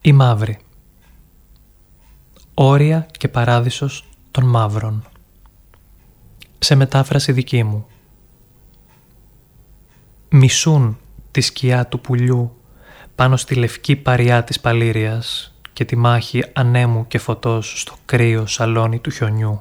Η μαύρη. Όρια και παράδεισος των μαύρων. Σε μετάφραση δική μου. Μισούν τη σκιά του πουλιού πάνω στη λευκή παριά της Παλήριας και τη μάχη ανέμου και φωτός στο κρύο σαλόνι του χιονιού.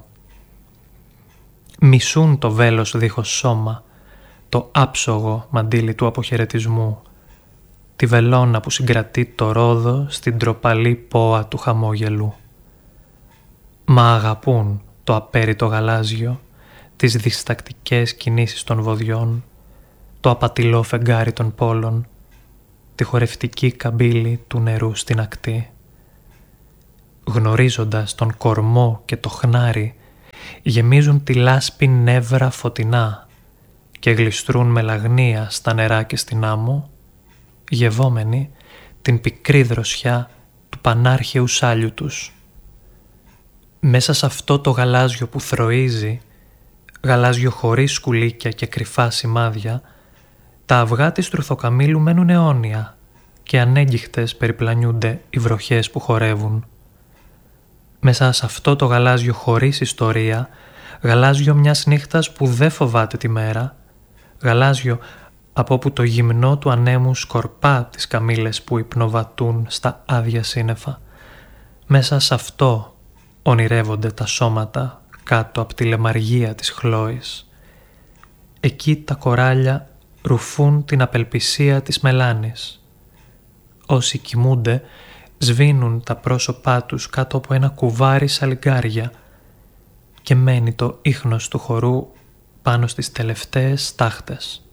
Μισούν το βέλος δίχως σώμα, το άψογο μαντίλι του αποχαιρετισμού, τη βελόνα που συγκρατεί το ρόδο στην τροπαλή πόα του χαμόγελου. Μα αγαπούν το απέριτο γαλάζιο, τις διστακτικές κινήσεις των βοδιών, το απατηλό φεγγάρι των πόλων, τη χορευτική καμπύλη του νερού στην ακτή. Γνωρίζοντας τον κορμό και το χνάρι, γεμίζουν τη λάσπη νεύρα φωτεινά και γλιστρούν με λαγνία στα νερά και στην άμμο, γευόμενοι την πικρή δροσιά του πανάρχαιου σάλιου τους. Μέσα σε αυτό το γαλάζιο που θροίζει, γαλάζιο χωρίς σκουλίκια και κρυφά σημάδια, τα αυγά της τρουθοκαμήλου μένουν αιώνια και ανέγκυχτες περιπλανιούνται οι βροχές που χορεύουν. Μέσα σε αυτό το γαλάζιο χωρίς ιστορία, γαλάζιο μιας νύχτας που δεν φοβάται τη μέρα, γαλάζιο από όπου το γυμνό του ανέμου σκορπά τις καμήλες που υπνοβατούν στα άδεια σύννεφα. Μέσα σε αυτό ονειρεύονται τα σώματα κάτω από τη λεμαργία της Χλόης. Εκεί τα κοράλια ρουφούν την απελπισία της μελάνης. Όσοι κοιμούνται σβήνουν τα πρόσωπά τους κάτω από ένα κουβάρι σαλιγκάρια και μένει το ίχνος του χορού πάνω στις τελευταίες στάχτες.